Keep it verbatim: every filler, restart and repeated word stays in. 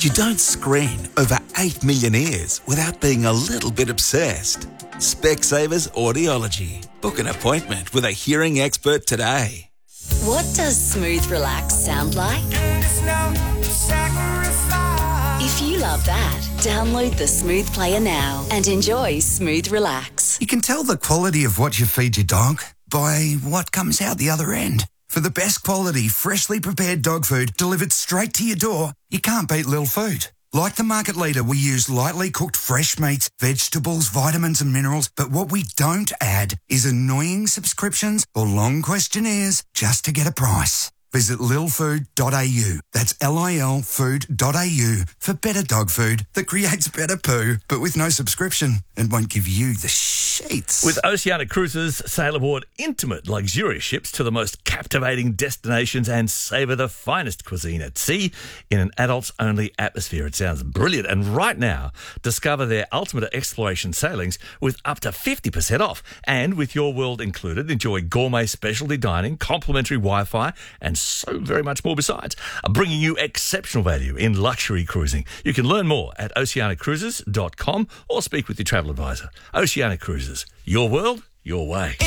You don't screen over eight million ears without being a little bit obsessed. Specsavers Audiology. Book an appointment with a hearing expert today. What does Smooth Relax sound like? If you love that, download the Smooth Player now and enjoy Smooth Relax. You can tell the quality of what you feed your dog by what comes out the other end. For the best quality, freshly prepared dog food delivered straight to your door, you can't beat Lil Food. Like the market leader, we use lightly cooked fresh meats, vegetables, vitamins and minerals, but what we don't add is annoying subscriptions or long questionnaires just to get a price. Visit lil food dot a u. That's L I L food dot a u for better dog food that creates better poo, but with no subscription and won't give you the sheets. With Oceania Cruises, sail aboard intimate, luxurious ships to the most captivating destinations and savour the finest cuisine at sea in an adults-only atmosphere. It sounds brilliant. And right now, discover their ultimate exploration sailings with up to fifty percent off. And with Your World included, enjoy gourmet specialty dining, complimentary Wi-Fi, and so very much more besides, bringing you exceptional value in luxury cruising. You can learn more at oceania cruises dot com or speak with your travel advisor. Oceania Cruises, your world, your way.